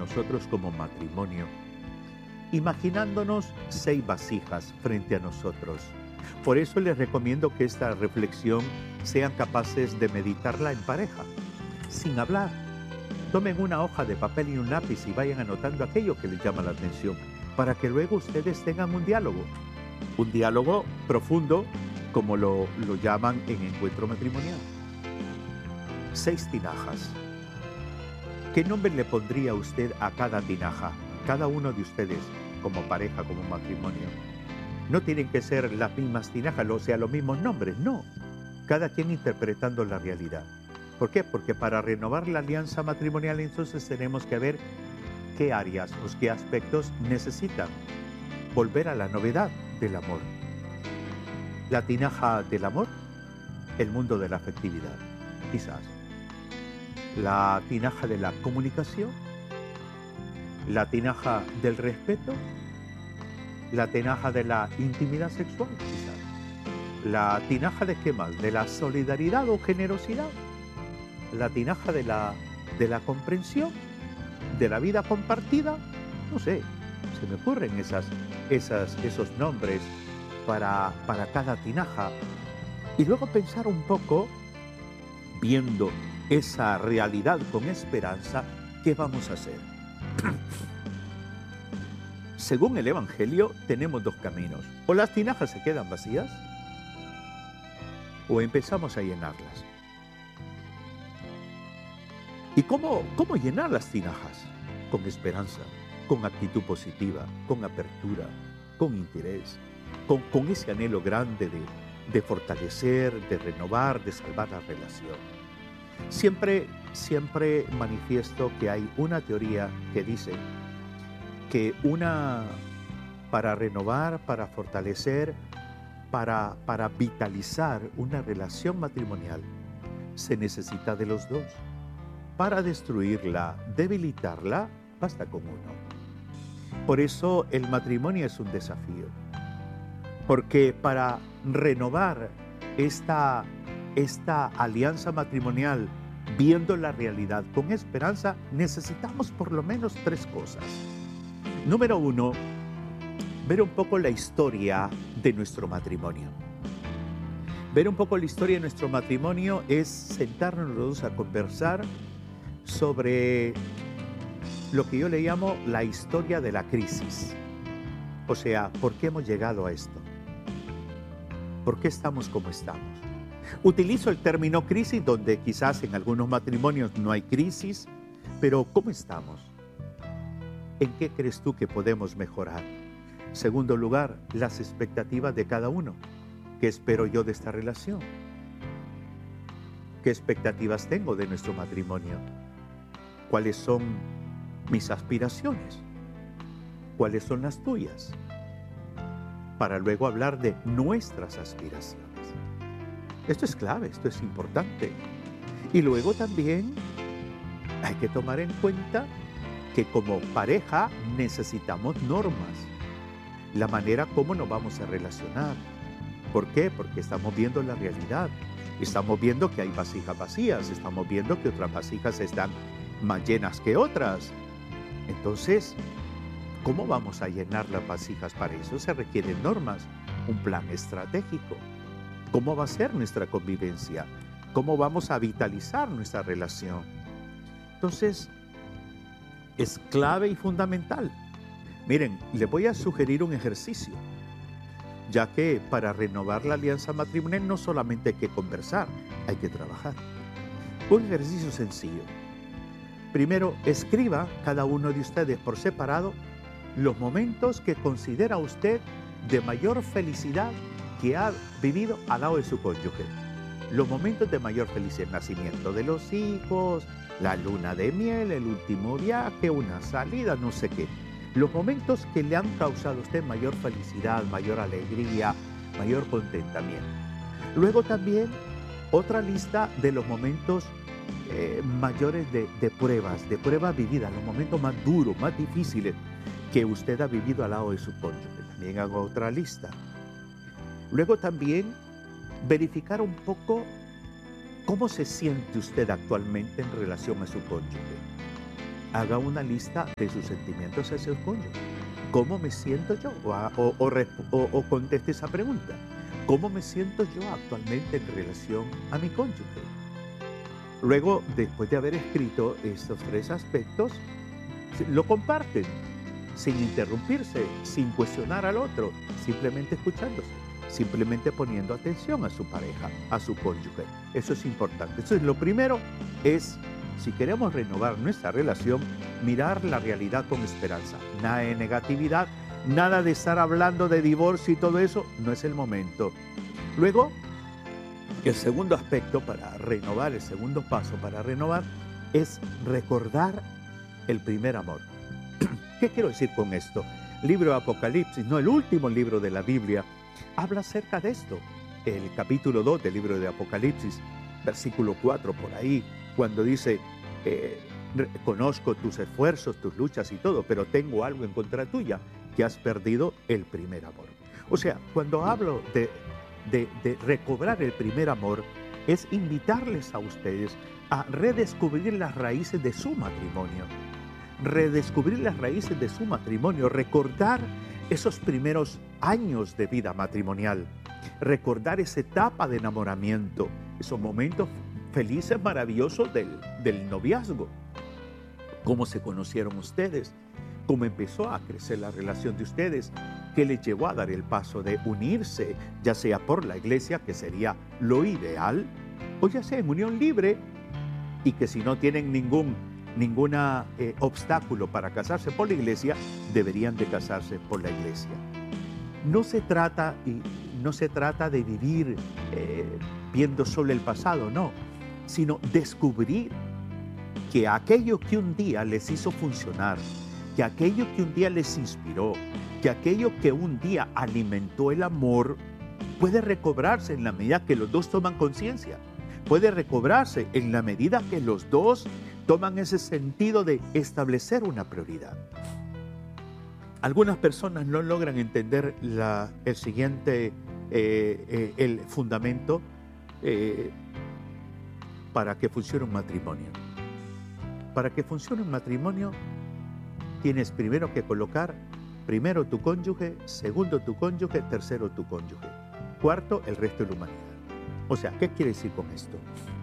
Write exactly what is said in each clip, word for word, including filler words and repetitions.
nosotros como matrimonio, imaginándonos seis vasijas frente a nosotros. Por eso les recomiendo que esta reflexión sean capaces de meditarla en pareja, sin hablar. Tomen una hoja de papel y un lápiz y vayan anotando aquello que les llama la atención, para que luego ustedes tengan un diálogo, un diálogo profundo, como lo, lo llaman en encuentro matrimonial. Seis tinajas. ¿Qué nombre le pondría usted a cada tinaja? Cada uno de ustedes, como pareja, como matrimonio. No tienen que ser las mismas tinajas, o sea, los mismos nombres, no. Cada quien interpretando la realidad. ¿Por qué? Porque para renovar la alianza matrimonial entonces tenemos que ver qué áreas o qué aspectos necesitan volver a la novedad del amor. La tinaja del amor, el mundo de la afectividad, quizás. La tinaja de la comunicación, la tinaja del respeto, la tinaja de la intimidad sexual, quizás. La tinaja de qué más, de la solidaridad o generosidad. La tinaja de la, de la comprensión, de la vida compartida. No sé, se me ocurren esas, esas, esos nombres para, para cada tinaja. Y luego pensar un poco, viendo esa realidad con esperanza, ¿qué vamos a hacer? Según el Evangelio, tenemos dos caminos. O las tinajas se quedan vacías, o empezamos a llenarlas. ¿Y cómo, cómo llenar las tinajas? Con esperanza, con actitud positiva, con apertura, con interés, con, con ese anhelo grande de, de fortalecer, de renovar, de salvar la relación. Siempre, siempre manifiesto que hay una teoría que dice que una, para renovar, para fortalecer, para, para vitalizar una relación matrimonial, se necesita de los dos. Para destruirla, debilitarla, basta con uno. Por eso el matrimonio es un desafío. Porque para renovar esta, esta alianza matrimonial, viendo la realidad con esperanza, necesitamos por lo menos tres cosas. Número uno, ver un poco la historia de nuestro matrimonio. Ver un poco la historia de nuestro matrimonio es sentarnos los dos a conversar sobre lo que yo le llamo la historia de la crisis. O sea, ¿por qué hemos llegado a esto? ¿Por qué estamos como estamos? Utilizo el término crisis donde quizás en algunos matrimonios no hay crisis, pero ¿cómo estamos? ¿En qué crees tú que podemos mejorar? Segundo lugar, las expectativas de cada uno. ¿Qué espero yo de esta relación? ¿Qué expectativas tengo de nuestro matrimonio? ¿Cuáles son mis aspiraciones? ¿Cuáles son las tuyas? Para luego hablar de nuestras aspiraciones. Esto es clave, esto es importante. Y luego también hay que tomar en cuenta que como pareja necesitamos normas. La manera como nos vamos a relacionar. ¿Por qué? Porque estamos viendo la realidad. Estamos viendo que hay vasijas vacías. Estamos viendo que otras vasijas están más llenas que otras. Entonces, ¿cómo vamos a llenar las vasijas? Para eso se requieren normas, un plan estratégico. ¿Cómo va a ser nuestra convivencia? ¿Cómo vamos a vitalizar nuestra relación? Entonces, es clave y fundamental. Miren, les voy a sugerir un ejercicio, ya que para renovar la alianza matrimonial no solamente hay que conversar, hay que trabajar. Un ejercicio sencillo. Primero, escriba cada uno de ustedes por separado los momentos que considera usted de mayor felicidad que ha vivido al lado de su cónyuge. Los momentos de mayor felicidad, el nacimiento de los hijos, la luna de miel, el último viaje, una salida, no sé qué. Los momentos que le han causado a usted mayor felicidad, mayor alegría, mayor contentamiento. Luego también otra lista de los momentos eh, mayores de, de pruebas, de pruebas vividas, los momentos más duros, más difíciles que usted ha vivido al lado de su cónyuge. También hago otra lista. Luego también verificar un poco cómo se siente usted actualmente en relación a su cónyuge. haga una lista de sus sentimientos hacia su cónyuge. ¿Cómo me siento yo? O, o, o, o, o conteste esa pregunta. ¿Cómo me siento yo actualmente en relación a mi cónyuge? Luego, después de haber escrito estos tres aspectos, lo comparten sin interrumpirse, sin cuestionar al otro, simplemente escuchándose, simplemente poniendo atención a su pareja, a su cónyuge. Eso es importante. Entonces, lo primero es, si queremos renovar nuestra relación, mirar la realidad con esperanza. Nada de negatividad, nada de estar hablando de divorcio y todo eso, no es el momento. Luego, el segundo aspecto para renovar, el segundo paso para renovar, es recordar el primer amor. ¿Qué quiero decir con esto? El libro de Apocalipsis, no el último libro de la Biblia, habla acerca de esto. El capítulo dos del libro de Apocalipsis, versículo cuatro por ahí, cuando dice, eh, conozco tus esfuerzos, tus luchas y todo, pero tengo algo en contra tuya, que has perdido el primer amor. O sea, cuando hablo de, de, de recobrar el primer amor, es invitarles a ustedes a redescubrir las raíces de su matrimonio, redescubrir las raíces de su matrimonio, recordar esos primeros años de vida matrimonial, recordar esa etapa de enamoramiento, esos momentos felices, maravillosos del, del noviazgo, cómo se conocieron ustedes, cómo empezó a crecer la relación de ustedes, qué les llevó a dar el paso de unirse, ya sea por la iglesia, que sería lo ideal, o ya sea en unión libre, y que si no tienen ningún ninguna eh, obstáculo para casarse por la iglesia, deberían de casarse por la iglesia. No se trata, y no se trata de vivir eh, viendo solo el pasado, no, sino descubrir que aquello que un día les hizo funcionar, que aquello que un día les inspiró, que aquello que un día alimentó el amor, puede recobrarse en la medida que los dos toman conciencia, puede recobrarse en la medida que los dos toman ese sentido de establecer una prioridad. Algunas personas no logran entender la, el siguiente, eh, eh, el fundamento eh, para que funcione un matrimonio. Para que funcione un matrimonio, tienes primero que colocar, primero tu cónyuge, segundo tu cónyuge, tercero tu cónyuge, cuarto el resto de la humanidad. O sea, ¿qué quiere decir con esto?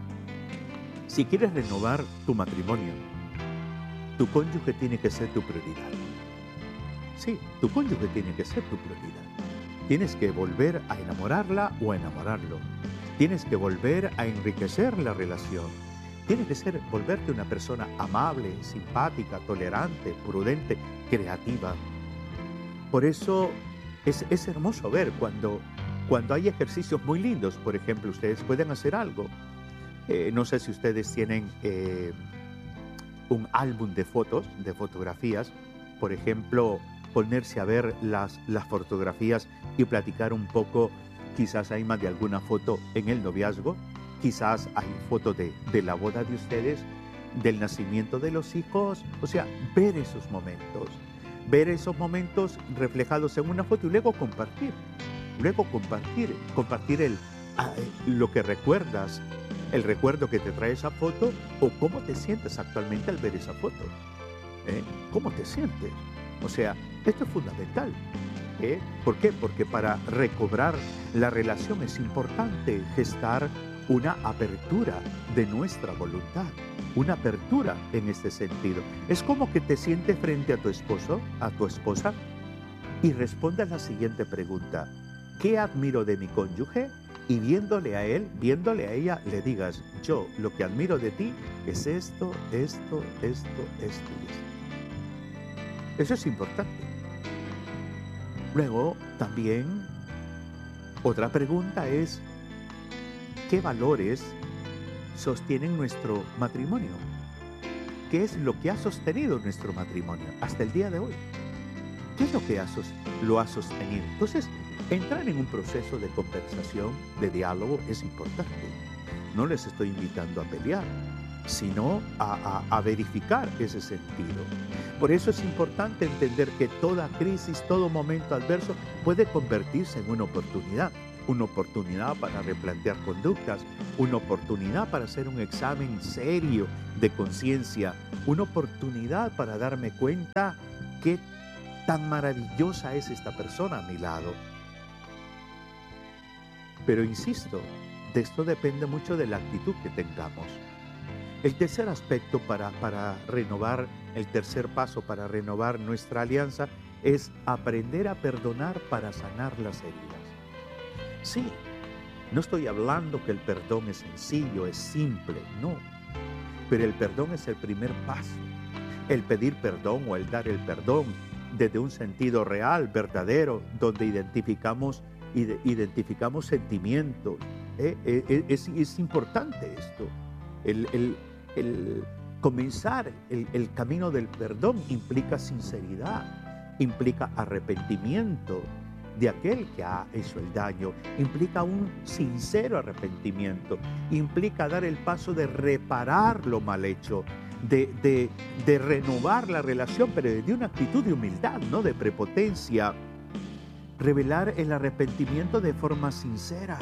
Si quieres renovar tu matrimonio, tu cónyuge tiene que ser tu prioridad. Sí, tu cónyuge tiene que ser tu prioridad. Tienes que volver a enamorarla o a enamorarlo. Tienes que volver a enriquecer la relación. Tienes que ser, volverte una persona amable, simpática, tolerante, prudente, creativa. Por eso es, es hermoso ver cuando, cuando hay ejercicios muy lindos. Por ejemplo, ustedes pueden hacer algo. Eh, no sé si ustedes tienen eh, un álbum de fotos, de fotografías, por ejemplo, ponerse a ver las, las fotografías y platicar un poco, quizás hay más de alguna foto en el noviazgo, quizás hay fotos de, de la boda de ustedes, del nacimiento de los hijos, o sea, ver esos momentos, ver esos momentos reflejados en una foto y luego compartir, luego compartir, compartir el, lo que recuerdas, el recuerdo que te trae esa foto o cómo te sientes actualmente al ver esa foto. ¿Eh? ¿Cómo te sientes? O sea, esto es fundamental. ¿Eh? ¿Por qué? Porque para recobrar la relación es importante gestar una apertura de nuestra voluntad, una apertura en este sentido. Es como que te sientes frente a tu esposo, a tu esposa, y responde a la siguiente pregunta: ¿qué admiro de mi cónyuge? Y viéndole a él, viéndole a ella, le digas: yo lo que admiro de ti es esto, esto, esto, esto y esto. Eso es importante. Luego, también, otra pregunta es: ¿qué valores sostienen nuestro matrimonio? ¿Qué es lo que ha sostenido nuestro matrimonio hasta el día de hoy? ¿Qué es lo que ha sos- lo ha sostenido? Entonces, entrar en un proceso de conversación, de diálogo, es importante. No les estoy invitando a pelear, sino a, a, a verificar ese sentido. Por eso es importante entender que toda crisis, todo momento adverso puede convertirse en una oportunidad. una oportunidad para replantear conductas, una oportunidad para hacer un examen serio de conciencia, una oportunidad para darme cuenta qué tan maravillosa es esta persona a mi lado. Pero insisto, de esto depende mucho de la actitud que tengamos. El tercer aspecto para, para renovar, el tercer paso para renovar nuestra alianza es aprender a perdonar para sanar las heridas. Sí, no estoy hablando que el perdón es sencillo, es simple, no. Pero el perdón es el primer paso. El pedir perdón o el dar el perdón desde un sentido real, verdadero, donde identificamos, identificamos sentimientos. ¿eh? Es, es importante esto. El, el, el comenzar el, el camino del perdón implica sinceridad, implica arrepentimiento de aquel que ha hecho el daño, implica un sincero arrepentimiento, implica dar el paso de reparar lo mal hecho, de, de, de renovar la relación, pero desde una actitud de humildad, no de prepotencia. Revelar el arrepentimiento de forma sincera,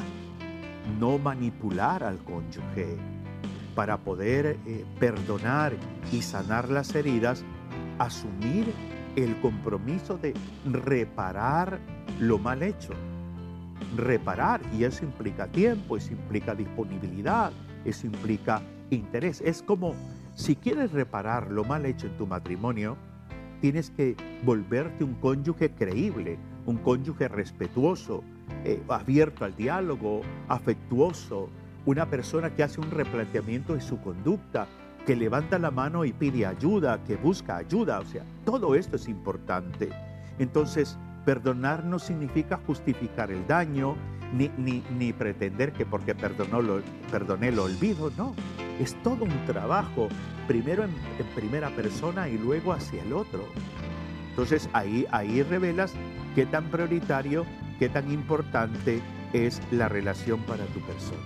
no manipular al cónyuge. Para poder eh, perdonar y sanar las heridas, asumir el compromiso de reparar lo mal hecho. Reparar, y eso implica tiempo, eso implica disponibilidad, eso implica interés. Es como, si quieres reparar lo mal hecho en tu matrimonio, tienes que volverte un cónyuge creíble, un cónyuge respetuoso, eh, abierto al diálogo, afectuoso, una persona que hace un replanteamiento de su conducta, que levanta la mano y pide ayuda, que busca ayuda. O sea, todo esto es importante. Entonces, perdonar no significa justificar el daño, ni, ni, ni pretender que porque perdonó lo, perdoné lo olvido, no. Es todo un trabajo, primero en, en primera persona y luego hacia el otro. Entonces, ahí, ahí revelas qué tan prioritario, qué tan importante es la relación para tu persona.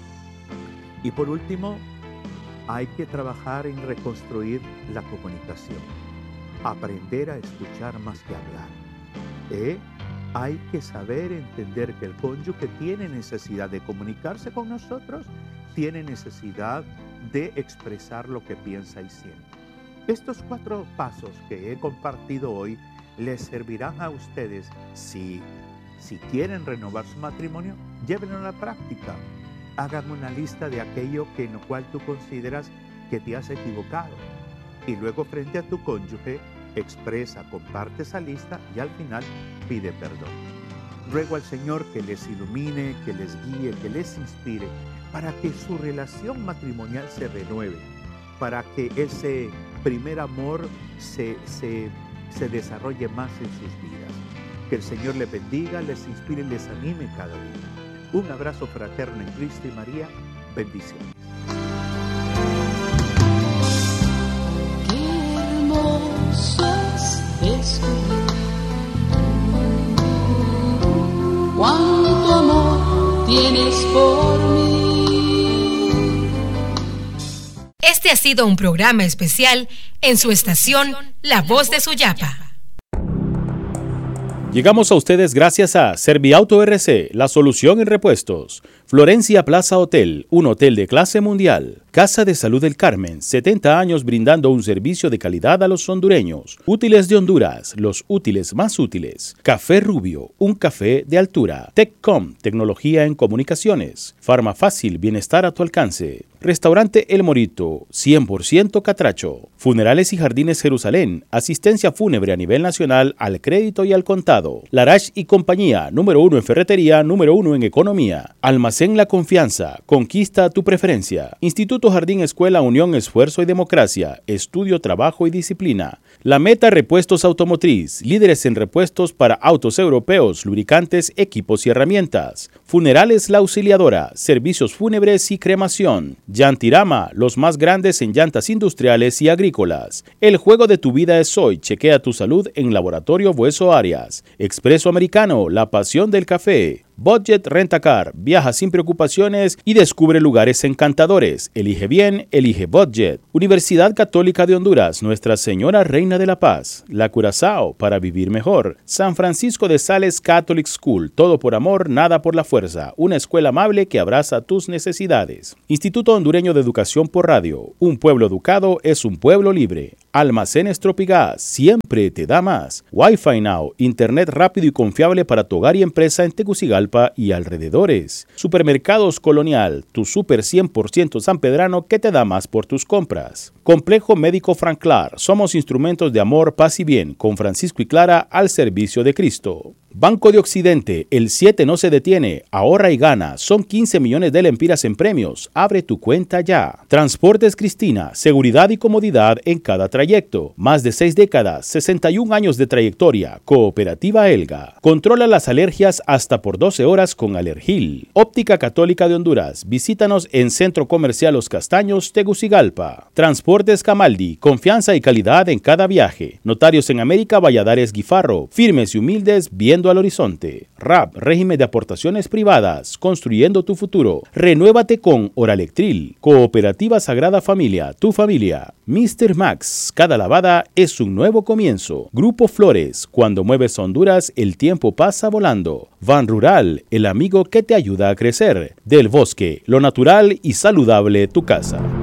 Y por último, hay que trabajar en reconstruir la comunicación, aprender a escuchar más que hablar. ¿Eh? Hay que saber entender que el cónyuge tiene necesidad de comunicarse con nosotros, tiene necesidad de expresar lo que piensa y siente. Estos cuatro pasos que he compartido hoy les servirán a ustedes si, si quieren renovar su matrimonio, llévenlo a la práctica. Hagan una lista de aquello que en lo cual tú consideras que te has equivocado. Y luego frente a tu cónyuge, expresa, comparte esa lista y al final pide perdón. Ruego al Señor que les ilumine, que les guíe, que les inspire, para que su relación matrimonial se renueve, para que ese primer amor se, se, se desarrolle más en sus vidas. Que el Señor les bendiga, les inspire y les anime cada día. Un abrazo fraterno en Cristo y María. Bendiciones. Qué hermoso es descubrir cuánto amor tienes por mí. Este ha sido un programa especial en su estación La Voz de Suyapa. Llegamos a ustedes gracias a Serviauto R C, la solución en repuestos. Florencia Plaza Hotel, un hotel de clase mundial. Casa de Salud del Carmen, setenta años brindando un servicio de calidad a los hondureños. Útiles de Honduras, los útiles más útiles. Café Rubio, un café de altura. TechCom, tecnología en comunicaciones. Farmafácil, bienestar a tu alcance. Restaurante El Morito, cien por ciento catracho. Funerales y Jardines Jerusalén, asistencia fúnebre a nivel nacional al crédito y al contado. Larache y compañía, número uno en ferretería, número uno en economía. Almacén La Confianza, conquista tu preferencia. Instituto Jardín Escuela Unión Esfuerzo y Democracia, estudio, trabajo y disciplina. La Meta Repuestos Automotriz, líderes en repuestos para autos europeos, lubricantes, equipos y herramientas. Funerales La Auxiliadora, servicios fúnebres y cremación. Yantirama, los más grandes en llantas industriales y agrícolas. El juego de tu vida es hoy, chequea tu salud en Laboratorio Bueso Arias. Expreso Americano, la pasión del café. Budget Rent-A-Car. Viaja sin preocupaciones y descubre lugares encantadores. Elige bien, elige Budget. Universidad Católica de Honduras, Nuestra Señora Reina de la Paz. La Curazao, para vivir mejor. San Francisco de Sales Catholic School. Todo por amor, nada por la fuerza. Una escuela amable que abraza tus necesidades. Instituto Hondureño de Educación por Radio. Un pueblo educado es un pueblo libre. Almacenes Tropigas, siempre te da más. Wi-Fi Now, internet rápido y confiable para tu hogar y empresa en Tegucigalpa y alrededores. Supermercados Colonial, tu super cien por ciento sanpedrano que te da más por tus compras. Complejo Médico Franclar, somos instrumentos de amor, paz y bien, con Francisco y Clara al servicio de Cristo. Banco de Occidente, el siete no se detiene, ahorra y gana, son quince millones de lempiras en premios, abre tu cuenta ya. Transportes Cristina, seguridad y comodidad en cada trayecto, más de seis décadas, sesenta y un años de trayectoria, Cooperativa Elga. Controla las alergias hasta por doce horas con Alergil. Óptica Católica de Honduras, visítanos en Centro Comercial Los Castaños, Tegucigalpa. Transportes Camaldi, confianza y calidad en cada viaje. Notarios en América, Valladares Guifarro, firmes y humildes, viendo al horizonte. R A P, régimen de aportaciones privadas, construyendo tu futuro. Renuévate con Oralectril. Cooperativa Sagrada Familia, tu familia. mister Max, cada lavada es un nuevo comienzo. Grupo Flores, cuando mueves a Honduras, el tiempo pasa volando. Van Rural, el amigo que te ayuda a crecer. Del Bosque, lo natural y saludable, tu casa.